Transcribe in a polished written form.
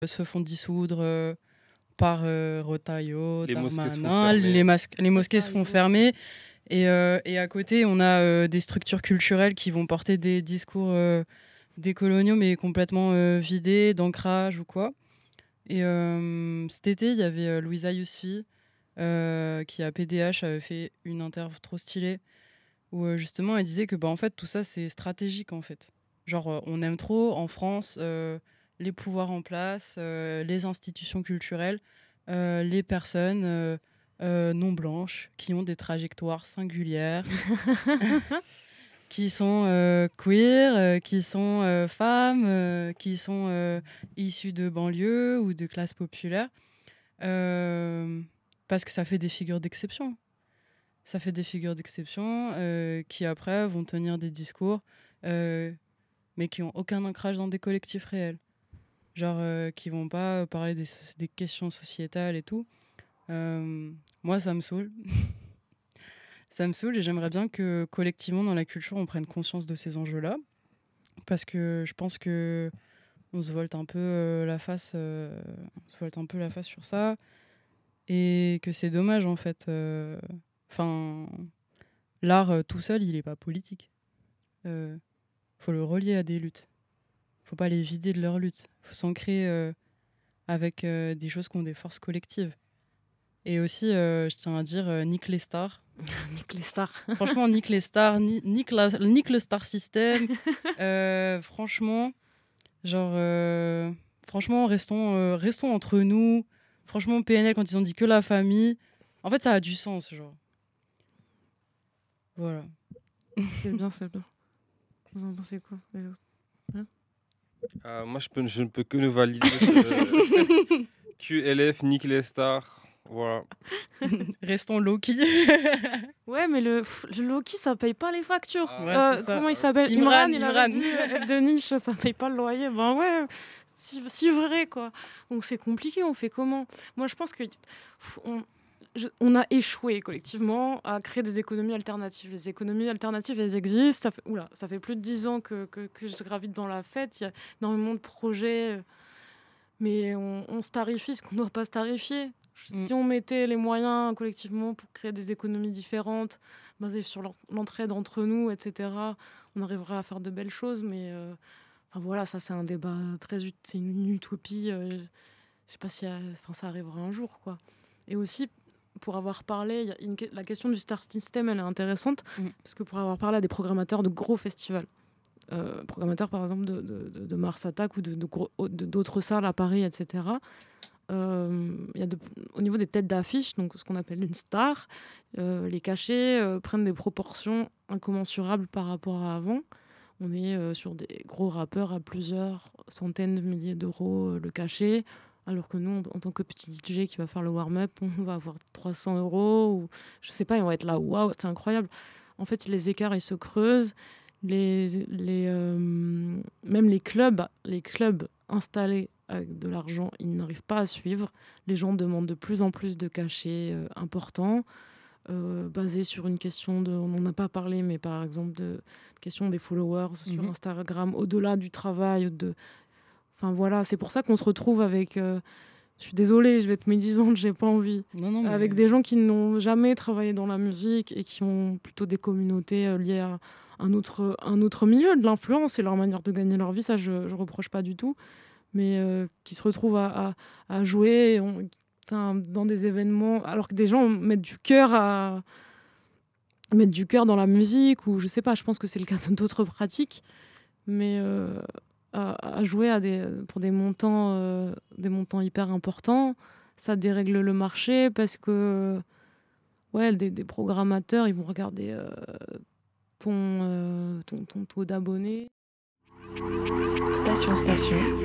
se font dissoudre par Retailleau, Les mosquées se font Darmanin, fermer. les mosquées se font fermer. Et à côté, on a des structures culturelles qui vont porter des discours décoloniaux, mais complètement vidés, d'ancrage ou quoi. Et cet été, il y avait Louisa Yousfi, qui à PDH avait fait une interview trop stylée, où justement elle disait que en fait, tout ça, c'est stratégique en fait. Genre, on aime trop en France les pouvoirs en place, les institutions culturelles, les personnes non blanches qui ont des trajectoires singulières, qui sont queer, qui sont femmes, qui sont issues de banlieues ou de classes populaires. Parce que ça fait des figures d'exception. Ça fait des figures d'exception qui après vont tenir des discours, mais qui n'ont aucun ancrage dans des collectifs réels. Genre qui vont pas parler des questions sociétales et tout. Moi, ça me saoule. Ça me saoule et j'aimerais bien que collectivement dans la culture on prenne conscience de ces enjeux-là, parce que je pense que on se volte un peu la face, sur ça, et que c'est dommage en fait. Enfin, l'art tout seul, il est pas politique. Faut le relier à des luttes. Faut pas les vider de leur lutte. Faut s'ancrer avec des choses qui ont des forces collectives. Et aussi, je tiens à dire, nique les stars. Nique les stars. Franchement, nique les stars, nique le star system. Franchement, genre, franchement, restons entre nous. Franchement, PNL, quand ils ont dit que la famille, en fait, ça a du sens, genre. Voilà. C'est bien, c'est bien. Vous en pensez quoi, les autres? Moi, je ne peux que le valider. QLF, nique les stars. Voilà. Restons low-key. Ouais, mais le Loki, ça paye pas les factures. Ouais, c'est ça. Comment il s'appelle? Imran. Il avait dit de niche, ça paye pas le loyer. Ben ouais, si vrai, quoi. Donc c'est compliqué, on fait comment? Moi, je pense que on a échoué collectivement à créer des économies alternatives. Les économies alternatives, elles existent. Ça fait plus de 10 ans que je gravite dans la fête. Il y a énormément de projets, mais on se tarifie ce qu'on ne doit pas se tarifier. Si on mettait les moyens collectivement pour créer des économies différentes, basées sur l'entraide entre nous, etc., on arriverait à faire de belles choses. Mais voilà, ça c'est un débat c'est une utopie. Je ne sais pas si ça arrivera un jour, quoi. Et aussi, pour avoir parlé, la question du star system, elle est intéressante, parce que pour avoir parlé à des programmateurs de gros festivals, programmateurs par exemple de Mars Attack ou d'autres salles à Paris, etc., y a au niveau des têtes d'affiche, donc ce qu'on appelle une star, les cachets prennent des proportions incommensurables par rapport à avant. On est sur des gros rappeurs à plusieurs centaines de milliers d'euros le cachet, alors que nous, en tant que petit DJ qui va faire le warm-up, on va avoir 300 euros, ou je sais pas, et on va être là, waouh, c'est incroyable. En fait, les écarts, ils se creusent. Même les clubs installés avec de l'argent, ils n'arrivent pas à suivre. Les gens demandent de plus en plus de cachets importants, basés sur une question on n'en a pas parlé, mais par exemple de question des followers sur Instagram, au-delà du travail. Enfin voilà, c'est pour ça qu'on se retrouve avec... je suis désolée, je vais être médisante, j'ai pas envie. Non, avec des gens qui n'ont jamais travaillé dans la musique et qui ont plutôt des communautés liées à un autre milieu, de l'influence et leur manière de gagner leur vie, ça je reproche pas du tout, mais qui se retrouvent à jouer dans des événements, alors que des gens mettent du cœur dans la musique, ou je sais pas, je pense que c'est le cas d'autres pratiques, mais à jouer pour des montants hyper importants, ça dérègle le marché, parce que des programmateurs, ils vont regarder ton taux d'abonnés. Station.